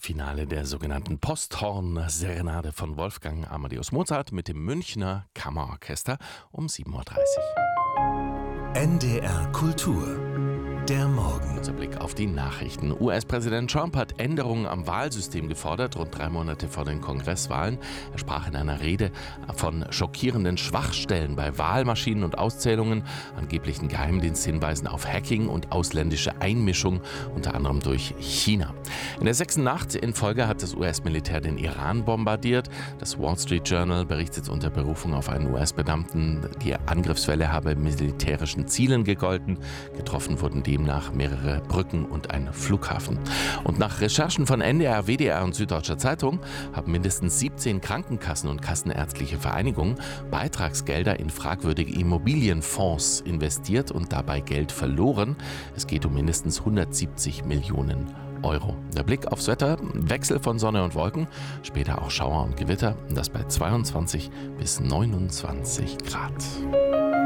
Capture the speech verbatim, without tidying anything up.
Finale der sogenannten Posthorn-Serenade von Wolfgang Amadeus Mozart mit dem Münchner Kammerorchester um sieben Uhr dreißig. N D R Kultur. Der Morgen. Unser Blick auf die Nachrichten. U S-Präsident Trump hat Änderungen am Wahlsystem gefordert, rund drei Monate vor den Kongresswahlen. Er sprach in einer Rede von schockierenden Schwachstellen bei Wahlmaschinen und Auszählungen, angeblichen Geheimdiensthinweisen auf Hacking und ausländische Einmischung, unter anderem durch China. In der sechsten Nacht in Folge hat das U S-Militär den Iran bombardiert. Das Wall Street Journal berichtet unter Berufung auf einen U S-Beamten, die Angriffswelle habe militärischen Zielen gegolten. Getroffen wurden demnach mehrere Brücken und ein Flughafen. Und nach Recherchen von N D R, W D R und Süddeutscher Zeitung haben mindestens siebzehn Krankenkassen und kassenärztliche Vereinigungen Beitragsgelder in fragwürdige Immobilienfonds investiert und dabei Geld verloren. Es geht um mindestens hundertsiebzig Millionen Euro. Der Blick aufs Wetter: Wechsel von Sonne und Wolken, später auch Schauer und Gewitter, das bei zweiundzwanzig bis neunundzwanzig Grad.